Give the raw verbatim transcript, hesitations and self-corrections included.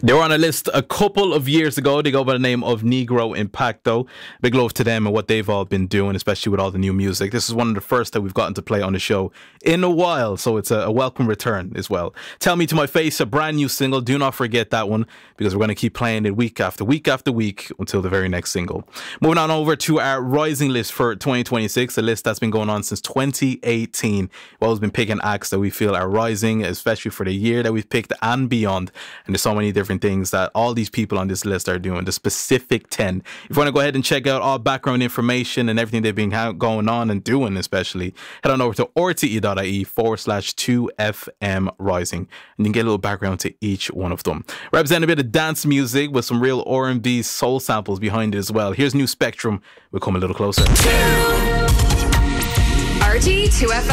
They were on a list a couple of years ago. They go by the name of Negro Impacto. Big love to them and what they've all been doing, especially with all the new music. This is one of the first that we've gotten to play on the show in a while, so it's a, a welcome return as well. Tell Me to My Face, a brand new single. Do not forget that one, because we're going to keep playing it week after week after week until the very next single. Moving on over to our rising list for twenty twenty-six, a list that's been going on since twenty eighteen. We've always been picking acts that we feel are rising, especially for the year that we've picked and beyond. And there's so many different things that all these people on this list are doing, the specific ten. If you want to go ahead and check out all background information and everything they've been going on and doing, especially, head on over to rte.ie forward slash 2FM Rising, and you can get a little background to each one of them. Represent a bit of dance music with some real R and B soul samples behind it as well. Here's New Spectrum. We'll come a little closer. R T E two F M.